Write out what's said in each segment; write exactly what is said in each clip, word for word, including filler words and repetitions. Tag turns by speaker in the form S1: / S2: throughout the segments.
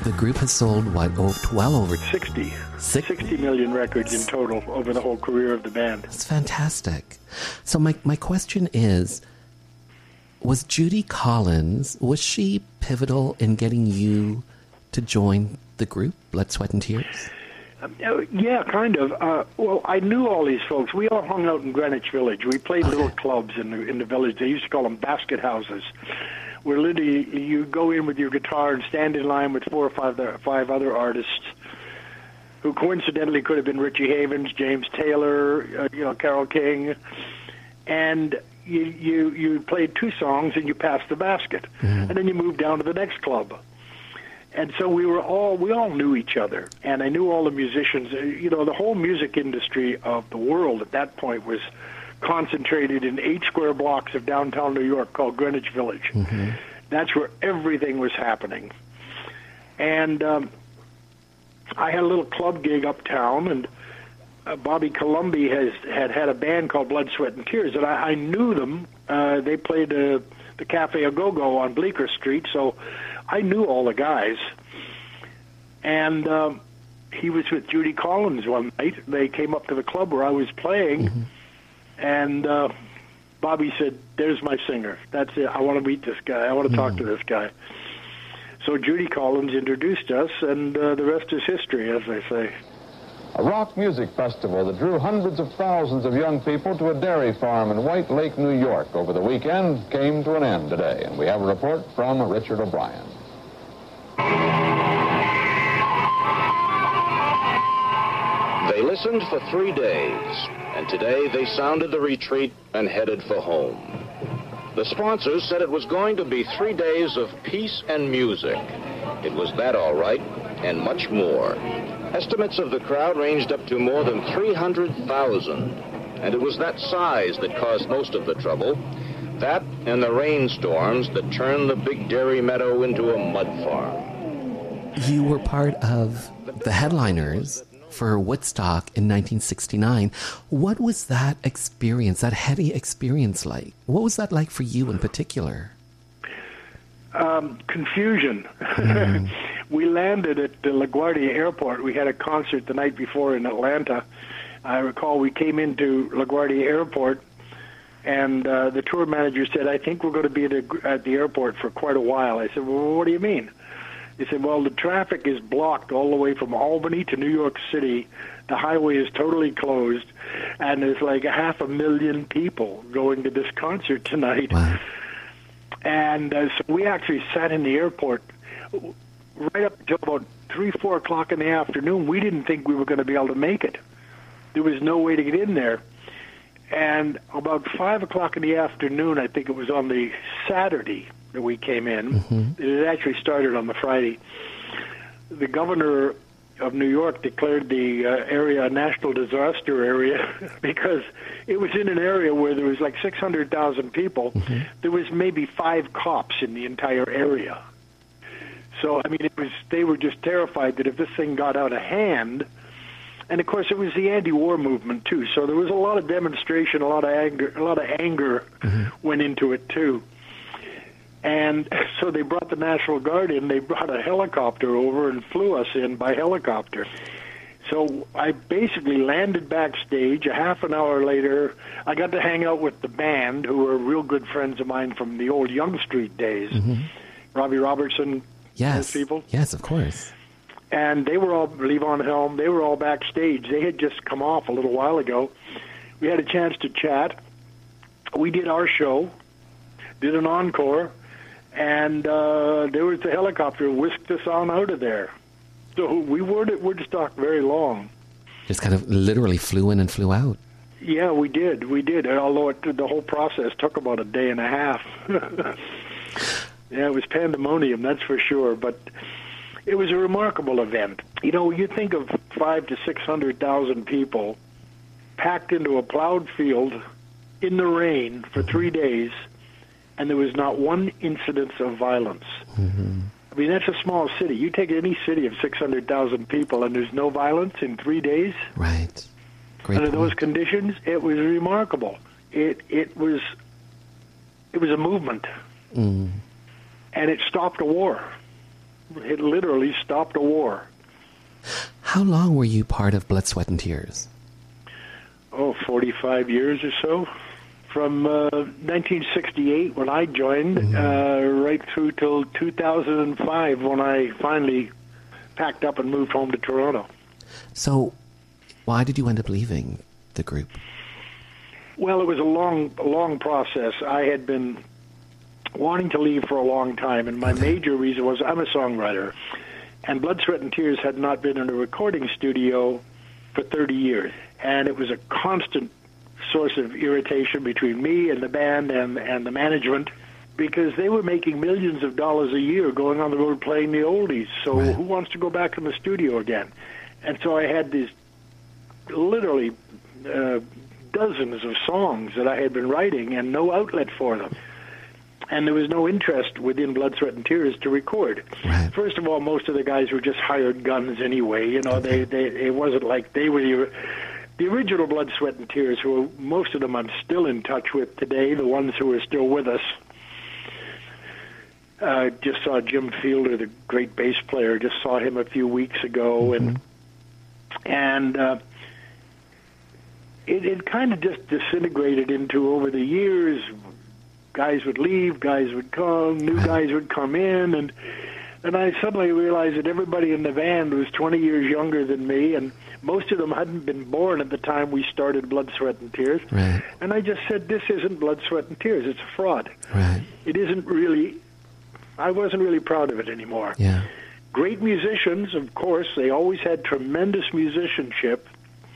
S1: the group has sold, what, oh, well over...
S2: sixty.
S1: Six?
S2: sixty million records in total over the whole career of the band.
S1: That's fantastic. So my, my question is, was Judy Collins, was she pivotal in getting you to join the group, Blood, Sweat and Tears?
S2: Um, uh, yeah, kind of. Uh, well, I knew all these folks. We all hung out in Greenwich Village. We played
S1: Okay.
S2: little clubs in the in the village. They used to call them basket houses, where literally you go in with your guitar and stand in line with four or five other, five other artists, who coincidentally could have been Richie Havens, James Taylor, uh, you know, Carole King, and you you you played two songs and you passed the basket,
S1: Mm-hmm.
S2: and then you moved down to the next club. And so we were all, we all knew each other, and I knew all the musicians. You know, the whole music industry of the world at that point was concentrated in eight square blocks of downtown New York called Greenwich Village.
S1: Mm-hmm.
S2: That's where everything was happening. And um, I had a little club gig uptown, and uh, Bobby Colomby has had had a band called Blood, Sweat and Tears, and I, I knew them. Uh, they played uh, the Cafe A Go-Go on Bleecker Street, so I knew all the guys. And um, he was with Judy Collins one night. They came up to the club where I was playing,
S1: Mm-hmm.
S2: and uh, Bobby said, "There's my singer. That's it. I want to meet this guy. I want to talk
S1: Mm-hmm.
S2: to this guy." So Judy Collins introduced us, and uh, the rest is history, as they say.
S3: A rock music festival that drew hundreds of thousands of young people to a dairy farm in White Lake, New York over the weekend came to an end today. And we have a report from Richard O'Brien.
S4: They listened for three days, and today they sounded the retreat and headed for home. The sponsors said it was going to be three days of peace and music. It was that all right, and much more. Estimates of the crowd ranged up to more than three hundred thousand, and it was that size that caused most of the trouble. That and the rainstorms that turned the big dairy meadow into a mud farm.
S1: You were part of the headliners for Woodstock in nineteen sixty-nine. What was that experience, that heady experience like? What was that like for you in particular?
S2: Um, confusion.
S1: Mm.
S2: We landed at the LaGuardia Airport. We had a concert the night before in Atlanta. I recall we came into LaGuardia Airport, and uh, the tour manager said, "I think we're going to be at, a, at the airport for quite a while." I said, "Well, what do you mean?" He said, "Well, the traffic is blocked all the way from Albany to New York City. The highway is totally closed, and there's like a half a million people going to this concert tonight."
S1: Wow.
S2: And uh, so we actually sat in the airport right up until about three, four o'clock in the afternoon. We didn't think we were going to be able to make it. There was no way to get in there. And about five o'clock in the afternoon, I think it was on the Saturday that we came in.
S1: Mm-hmm.
S2: It had actually started on the Friday. The governor of New York declared the uh, area a national disaster area because it was in an area where there was like six hundred thousand people.
S1: Mm-hmm.
S2: There was maybe five cops in the entire area. So, I mean, it was they were just terrified that if this thing got out of hand, and of course it was the anti-war movement too, so there was a lot of demonstration, a lot of anger, a lot of anger
S1: Mm-hmm.
S2: went into it too. And so they brought the National Guard in. They brought a helicopter over and flew us in by helicopter. So I basically landed backstage. A half an hour later, I got to hang out with the band, who were real good friends of mine from the old Young Street days.
S1: Mm-hmm.
S2: Robbie Robertson,
S1: Yes.
S2: those people.
S1: Yes, of course.
S2: And they were all, Levon Helm, they were all backstage. They had just come off a little while ago. We had a chance to chat. We did our show, did an encore, and uh, there was the helicopter whisked us on out of there. So we weren't at Woodstock very long.
S1: Just kind of literally flew in and flew out.
S2: Yeah, we did. We did, although it, the whole process took about a day and a half. Yeah, it was pandemonium, that's for sure. But it was a remarkable event. You know, you think of five to six hundred thousand people packed into a plowed field in the rain for three days, and there was not one incidence of violence.
S1: Mm-hmm.
S2: I mean, that's a small city. You take any city of six hundred thousand people, and there's no violence in three days.
S1: Right. Great
S2: Under
S1: point.
S2: those conditions, it was remarkable. It it was it was a movement,
S1: Mm.
S2: and it stopped a war. it literally stopped a war.
S1: How long were you part of Blood, Sweat, and Tears?
S2: Oh, forty-five years or so. From uh, nineteen sixty-eight, when I joined, mm-hmm. uh, right through till two thousand five, when I finally packed up and moved home to Toronto.
S1: So, why did you end up leaving the group?
S2: Well, it was a long, a long process. I had been wanting to leave for a long time, and my okay. major reason was I'm a songwriter, and Blood, Sweat, and Tears had not been in a recording studio for thirty years, and it was a constant source of irritation between me and the band and, and the management, because they were making millions of dollars a year going on the road playing the oldies. So right. who wants to go back in the studio again? And so I had these literally uh, dozens of songs that I had been writing and no outlet for them. And there was no interest within Blood, Sweat, and Tears to record.
S1: Right.
S2: First of all, most of the guys were just hired guns anyway. You know, okay. they, they it wasn't like they were the, the original Blood, Sweat, and Tears, who most of them I'm still in touch with today, the ones who are still with us. Uh, just saw Jim Fielder, the great bass player, just saw him a few weeks ago. Mm-hmm. And, and uh, it, it kind of just disintegrated into, over the years, guys would leave, guys would come, new guys would come in, and and I suddenly realized that everybody in the band was twenty years younger than me, and most of them hadn't been born at the time we started Blood, Sweat, and Tears.
S1: Right.
S2: And I just said, this isn't Blood, Sweat, and Tears. It's a fraud.
S1: Right.
S2: It isn't really, I wasn't really proud of it anymore.
S1: Yeah.
S2: Great musicians, of course. They always had tremendous musicianship,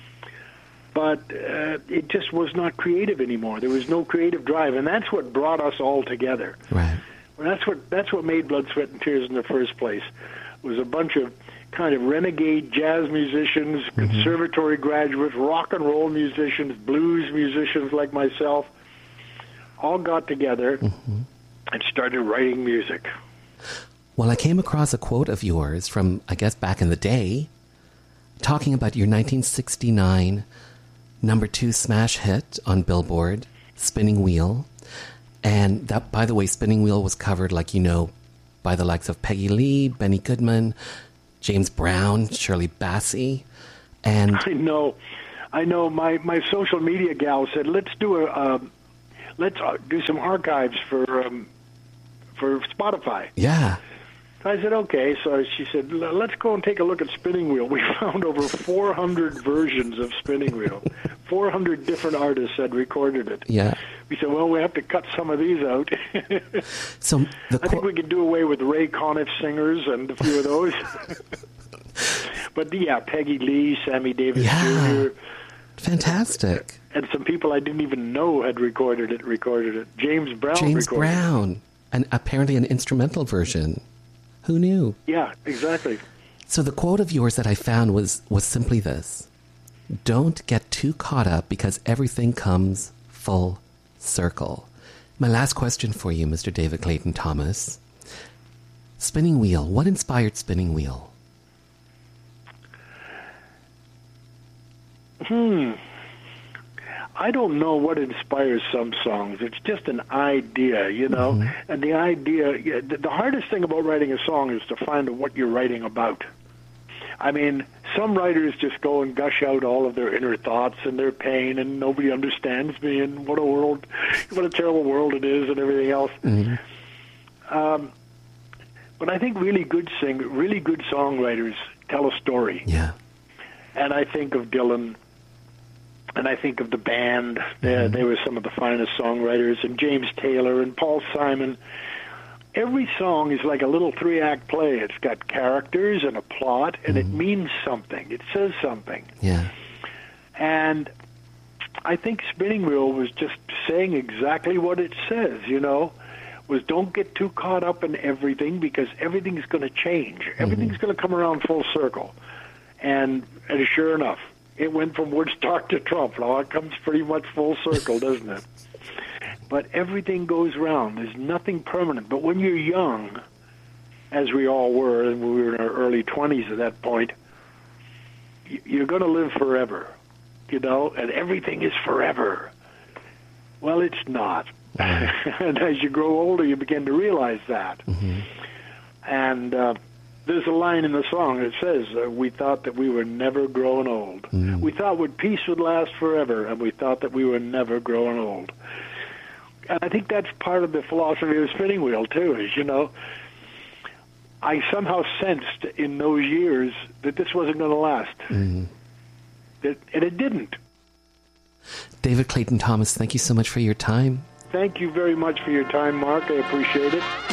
S2: but uh, it just was not creative anymore. There was no creative drive, and that's what brought us all together.
S1: Right.
S2: Well, that's what that's what made Blood, Sweat, and Tears in the first place. It was a bunch of kind of renegade jazz musicians, mm-hmm. conservatory graduates, rock and roll musicians, blues musicians like myself, all got together mm-hmm. and started writing music.
S1: Well, I came across a quote of yours from, I guess, back in the day, talking about your nineteen sixty-nine number two smash hit on Billboard, Spinning Wheel. And that, by the way, Spinning Wheel was covered, like you know, by the likes of Peggy Lee, Benny Goodman, James Brown, Shirley Bassey. And
S2: I know, I know. My, my social media gal said, let's do a uh, let's do some archives for um, for Spotify.
S1: Yeah.
S2: I said, okay. So she said, let's go and take a look at Spinning Wheel. We found over four hundred versions of Spinning Wheel. four hundred different artists had recorded it.
S1: Yeah.
S2: We said, well, we have to cut some of these out.
S1: So the
S2: I think we could do away with Ray Conniff singers and a few of those. But, yeah, Peggy Lee, Sammy Davis
S1: yeah.
S2: Junior
S1: Fantastic.
S2: And some people I didn't even know had recorded it, recorded it. James Brown
S1: James
S2: recorded
S1: Brown.
S2: it.
S1: And apparently an instrumental version. Who knew?
S2: Yeah, exactly.
S1: So the quote of yours that I found was, was simply this. Don't get too caught up because everything comes full circle. My last question for you, Mister David Clayton Thomas. Spinning Wheel. What inspired Spinning Wheel?
S2: Hmm. I don't know what inspires some songs. It's just an idea, you know. Mm-hmm. And the idea, the hardest thing about writing a song is to find what you're writing about. I mean, some writers just go and gush out all of their inner thoughts and their pain, and nobody understands me, and what a world, what a terrible world it is, and everything else. Mm-hmm. Um, but I think really good sing, really good songwriters tell a story.
S1: Yeah.
S2: And I think of Dylan. And I think of the band. They, mm-hmm. they were some of the finest songwriters. And James Taylor and Paul Simon. Every song is like a little three-act play. It's got characters and a plot, and mm-hmm. it means something. It says something.
S1: Yeah.
S2: And I think Spinning Wheel was just saying exactly what it says, you know, was don't get too caught up in everything because everything's going to change. Mm-hmm. Everything's going to come around full circle. And, and sure enough, it went from Woodstock to Trump. Now it comes pretty much full circle, doesn't it? But everything goes round. There's nothing permanent. But when you're young, as we all were, and we were in our early twenties at that point, you're going to live forever, you know, and everything is forever. Well, it's not. Mm-hmm. And as you grow older, you begin to realize that. Mm-hmm. And uh, there's a line in the song that says, uh, we thought that we were never growing old. Mm. We thought would peace would last forever, and we thought that we were never growing old. And I think that's part of the philosophy of the spinning wheel, too, is, you know, I somehow sensed in those years that this wasn't going to last. Mm. That, and it didn't.
S1: David Clayton Thomas, thank you so much for your time.
S2: Thank you very much for your time, Mark. I appreciate it.